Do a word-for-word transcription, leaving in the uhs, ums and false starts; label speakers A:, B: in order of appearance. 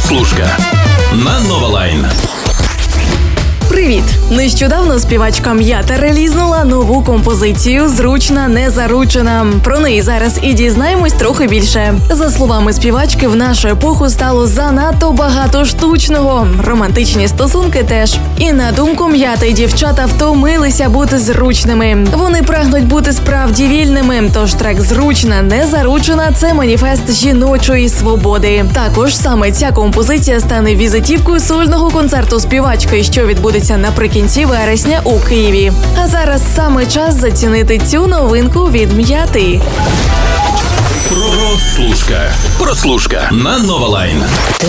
A: Прослушка на Новалайн.
B: Привіт! Нещодавно співачка М'ята релізнула нову композицію «Зручна, не заручена». Про неї зараз і дізнаємось трохи більше. За словами співачки, в нашу епоху стало занадто багато штучного. Романтичні стосунки теж. І на думку М'яти, дівчата втомилися бути зручними. Вони прагнуть бути справді вільними. Тож трек «Зручна, не заручена» – це маніфест жіночої свободи. Також саме ця композиція стане візитівкою сольного концерту співачки, що відбудеться наприкінці вересня у Києві. А зараз саме час зацінити цю новинку від М'яти.
A: Прослушка. Прослушка на Новалайн.